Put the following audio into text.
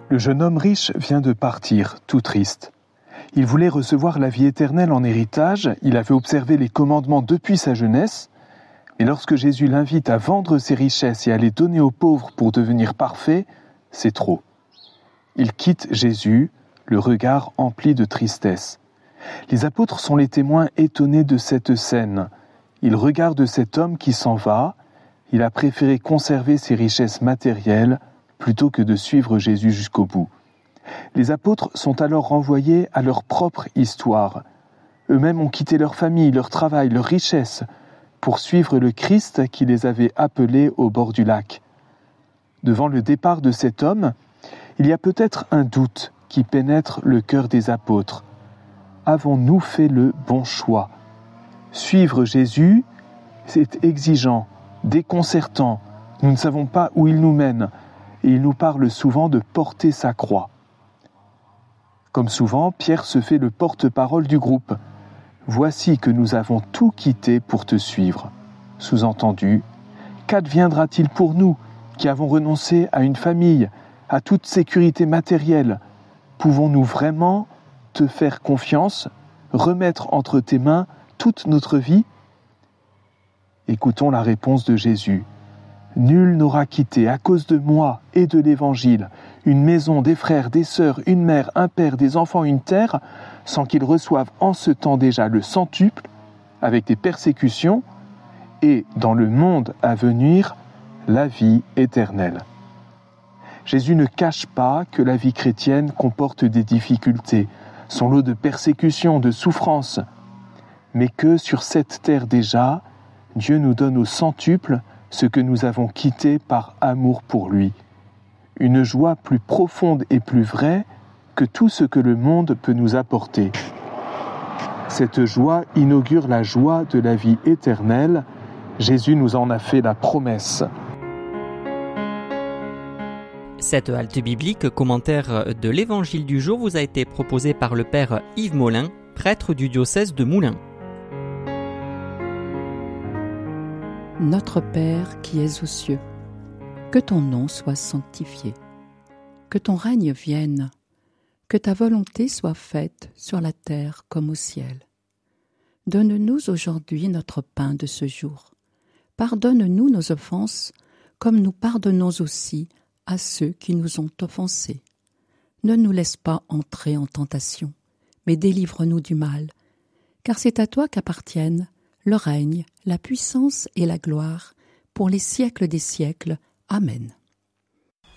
Le jeune homme riche vient de partir, tout triste. Il voulait recevoir la vie éternelle en héritage, il avait observé les commandements depuis sa jeunesse, mais lorsque Jésus l'invite à vendre ses richesses et à les donner aux pauvres pour devenir parfait, c'est trop. Il quitte Jésus, le regard empli de tristesse. Les apôtres sont les témoins étonnés de cette scène. Ils regardent cet homme qui s'en va, il a préféré conserver ses richesses matérielles plutôt que de suivre Jésus jusqu'au bout. Les apôtres sont alors renvoyés à leur propre histoire. Eux-mêmes ont quitté leur famille, leur travail, leurs richesses, pour suivre le Christ qui les avait appelés au bord du lac. Devant le départ de cet homme, il y a peut-être un doute qui pénètre le cœur des apôtres. Avons-nous fait le bon choix ? Suivre Jésus, c'est exigeant, déconcertant. Nous ne savons pas où il nous mène. Et il nous parle souvent de porter sa croix. Comme souvent, Pierre se fait le porte-parole du groupe. « Voici que nous avons tout quitté pour te suivre. » Sous-entendu, qu'adviendra-t-il pour nous qui avons renoncé à une famille, à toute sécurité matérielle ? Pouvons-nous vraiment te faire confiance, remettre entre tes mains toute notre vie ? Écoutons la réponse de Jésus. Nul n'aura quitté à cause de moi et de l'Évangile une maison, des frères, des sœurs, une mère, un père, des enfants, une terre, sans qu'il reçoive en ce temps déjà le centuple, avec des persécutions, et dans le monde à venir, la vie éternelle. Jésus ne cache pas que la vie chrétienne comporte des difficultés, son lot de persécutions, de souffrances, mais que sur cette terre déjà, Dieu nous donne au centuple ce que nous avons quitté par amour pour lui. Une joie plus profonde et plus vraie que tout ce que le monde peut nous apporter. Cette joie inaugure la joie de la vie éternelle. Jésus nous en a fait la promesse. Cette halte biblique, commentaire de l'Évangile du jour, vous a été proposé par le Père Yves Molin, prêtre du diocèse de Moulins. Notre Père qui es aux cieux, que ton nom soit sanctifié, que ton règne vienne, que ta volonté soit faite sur la terre comme au ciel. Donne-nous aujourd'hui notre pain de ce jour. Pardonne-nous nos offenses, comme nous pardonnons aussi à ceux qui nous ont offensés. Ne nous laisse pas entrer en tentation, mais délivre-nous du mal, car c'est à toi qu'appartiennent le règne, la puissance et la gloire, pour les siècles des siècles. Amen.